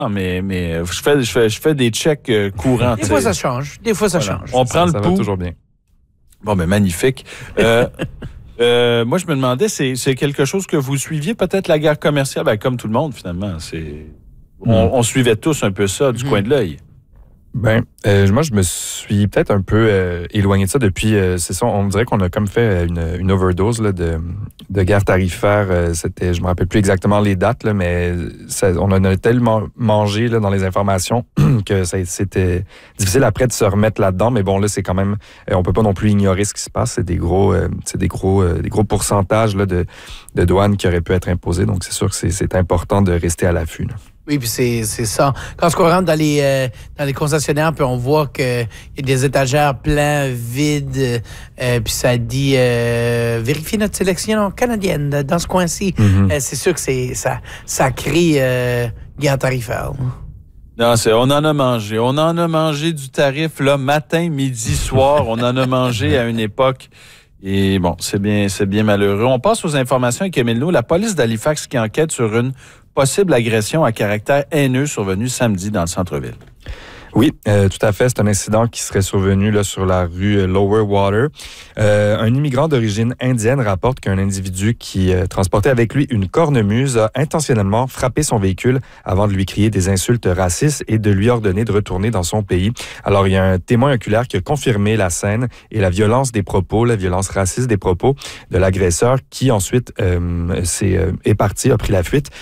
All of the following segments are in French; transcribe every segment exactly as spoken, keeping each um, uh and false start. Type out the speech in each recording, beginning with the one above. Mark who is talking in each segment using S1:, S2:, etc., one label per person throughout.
S1: Non, mais, mais je, fais, je, fais, je fais des checks euh, courants.
S2: Des fois, ça change. Des fois, ça
S1: voilà.
S2: change.
S1: On prend
S3: ça,
S1: le
S3: ça
S1: pouls.
S3: va toujours bien.
S1: Bon, ben magnifique. Euh, euh, moi, je me demandais, c'est, c'est quelque chose que vous suiviez, peut-être la guerre commerciale? Ben, comme tout le monde, finalement. C'est... On, on suivait tous un peu ça du mmh. coin de l'œil.
S3: Ben, euh, moi, je me suis peut-être un peu euh, éloigné de ça depuis. Euh, c'est ça, on dirait qu'on a comme fait une, une overdose là, de, de guerre tarifaire. Euh, c'était, je me rappelle plus exactement les dates, là, mais ça, on en a tellement mangé là, dans les informations que ça, c'était difficile après de se remettre là-dedans. Mais bon, là, c'est quand même, euh, on peut pas non plus ignorer ce qui se passe. C'est des gros, euh, c'est des gros, euh, des gros pourcentages là, de, de douane qui auraient pu être imposés. Donc, c'est sûr que c'est, c'est important de rester à l'affût. Là.
S2: Oui, puis c'est, c'est ça. Quand on rentre dans les, euh, dans les concessionnaires, puis on voit qu'il y a des étagères pleines, vides, euh, puis ça dit euh, vérifier notre sélection canadienne dans ce coin-ci. Mm-hmm. Euh, c'est sûr que c'est, ça, ça crée euh, guerre tarifaire.
S1: Non, c'est, on en a mangé. On en a mangé du tarif, là, matin, midi, soir. On en a mangé à une époque. Et bon, c'est bien, c'est bien malheureux. On passe aux informations avec Émile Naud. La police d'Halifax qui enquête sur une possible agression à caractère haineux survenue samedi dans le centre-ville.
S3: Oui, euh, tout à fait. C'est un incident qui serait survenu là, sur la rue Lower Water. Euh, un immigrant d'origine indienne rapporte qu'un individu qui euh, transportait avec lui une cornemuse a intentionnellement frappé son véhicule avant de lui crier des insultes racistes et de lui ordonner de retourner dans son pays. Alors, il y a un témoin oculaire qui a confirmé la scène et la violence des propos, la violence raciste des propos de l'agresseur qui ensuite euh, s'est, euh, est parti, a pris la fuite.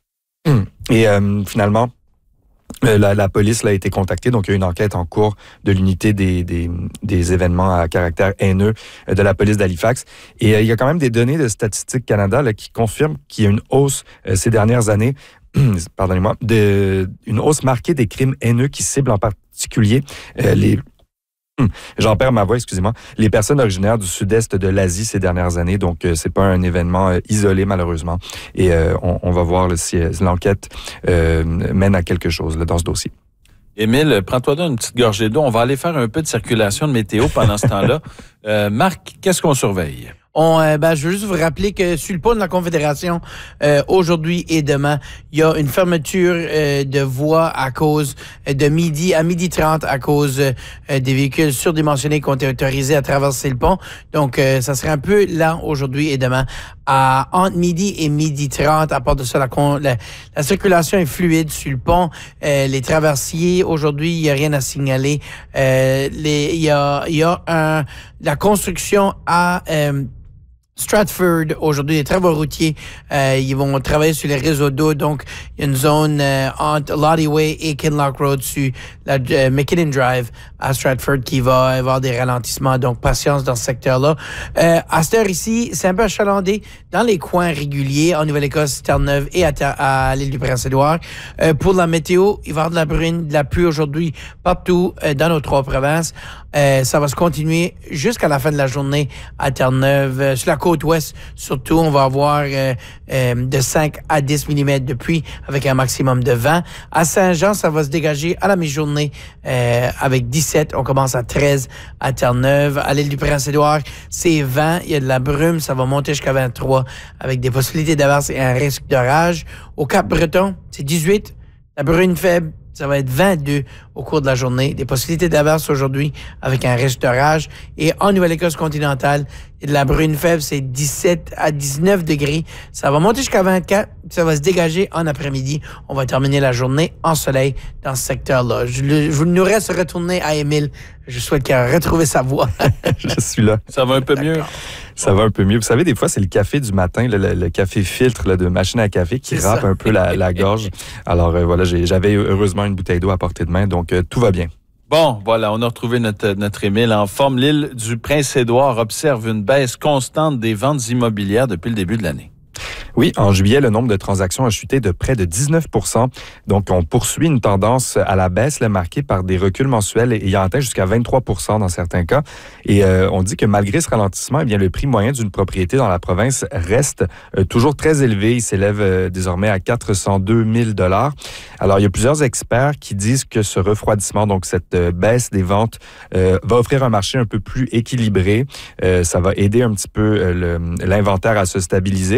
S3: Et euh, finalement, La, la police là, a été contactée, donc il y a une enquête en cours de l'unité des, des, des événements à caractère haineux de la police d'Halifax. Et euh, il y a quand même des données de Statistique Canada là, qui confirment qu'il y a une hausse euh, ces dernières années, pardonnez-moi, de, une hausse marquée des crimes haineux qui ciblent en particulier euh, les... J'en perds ma voix, excusez-moi. Les personnes originaires du sud-est de l'Asie ces dernières années, donc euh, c'est pas un événement euh, isolé malheureusement. Et euh, on, on va voir là, si euh, l'enquête euh, mène à quelque chose là, dans ce dossier.
S1: Émile, prends-toi donc une petite gorgée d'eau. On va aller faire un peu de circulation de météo pendant ce temps-là. Euh, Marc, qu'est-ce qu'on surveille?
S2: On, euh, ben, je veux juste vous rappeler que sur le pont de la Confédération, euh, aujourd'hui et demain, il y a une fermeture euh, de voies à cause euh, de midi à midi trente à cause euh, des véhicules surdimensionnés qui ont été autorisés à traverser le pont. Donc, euh, ça serait un peu lent aujourd'hui et demain. À, entre midi et midi trente, à part de ça, la, la, la circulation est fluide sur le pont. Euh, les traversiers, aujourd'hui, il n'y a rien à signaler. Euh, les, il y a, il y a un, la construction à... Euh, Stratford, aujourd'hui, les travaux routiers, euh, ils vont travailler sur les réseaux d'eau. Donc, il y a une zone euh, entre Lottie Way et Kinloch Road sur la euh, McKinnon Drive à Stratford qui va avoir des ralentissements. Donc, patience dans ce secteur-là. Euh, à cette heure ici, c'est un peu achalandé dans les coins réguliers en Nouvelle-Écosse, Terre-Neuve et à, à l'île du Prince-Édouard. Euh, pour la météo, il va y avoir de la bruine, de la pluie aujourd'hui partout euh, dans nos trois provinces. Euh, ça va se continuer jusqu'à la fin de la journée à Terre-Neuve. Euh, sur la côte ouest, surtout, on va avoir euh, euh, de cinq à dix millimètres de pluie avec un maximum de vingt. À Saint-Jean, ça va se dégager à la mi-journée euh, avec dix-sept. On commence à treize à Terre-Neuve. À l'île du Prince-Édouard, c'est vingt. Il y a de la brume. Ça va monter jusqu'à vingt-trois avec des possibilités d'averse et un risque d'orage. Au Cap-Breton, c'est dix-huit. La brume faible. Ça va être vingt-deux au cours de la journée. Des possibilités d'averse aujourd'hui avec un risque d'orage. Et en Nouvelle-Écosse continentale, il y a de la bruine faible, c'est dix-sept à dix-neuf degrés. Ça va monter jusqu'à vingt-quatre. Ça va se dégager en après-midi. On va terminer la journée en soleil dans ce secteur-là. Je, le, je nous reste retourner à Émile. Je souhaite qu'il ait retrouvé sa voix.
S3: Je suis là.
S1: Ça va un peu mieux.
S3: Ça va un peu mieux. Vous savez, des fois, c'est le café du matin, le, le, le café filtre là, de machine à café qui
S2: c'est
S3: râpe
S2: ça.
S3: un peu la, la gorge. Alors euh, voilà, j'ai, j'avais heureusement une bouteille d'eau à portée de main, donc euh, tout va bien.
S1: Bon, voilà, on a retrouvé notre, notre Émile en forme. L'île du Prince-Édouard observe une baisse constante des ventes immobilières depuis le début de l'année.
S3: Oui, en juillet, le nombre de transactions a chuté de près de dix-neuf pour cent. Donc, on poursuit une tendance à la baisse là, marquée par des reculs mensuels ayant atteint jusqu'à vingt-trois pour cent dans certains cas. Et euh, on dit que malgré ce ralentissement, eh bien, le prix moyen d'une propriété dans la province reste euh, toujours très élevé. Il s'élève euh, désormais à quatre cent deux mille dollars. Alors, il y a plusieurs experts qui disent que ce refroidissement, donc cette euh, baisse des ventes, euh, va offrir un marché un peu plus équilibré. Euh, ça va aider un petit peu euh, le, l'inventaire à se stabiliser, là.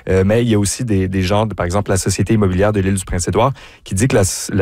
S3: Euh, mais il y a aussi des, des gens, de, par exemple, la Société immobilière de l'île du Prince-Édouard, qui dit que la,